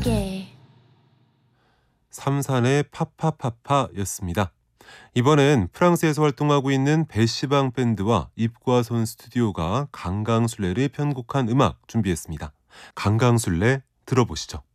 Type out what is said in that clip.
함께. 삼산의 파파파파였습니다. 이번엔 프랑스에서 활동하고 있는 베시방 밴드와 입과손 스튜디오가 강강술래를 편곡한 음악 준비했습니다. 강강술래 들어보시죠.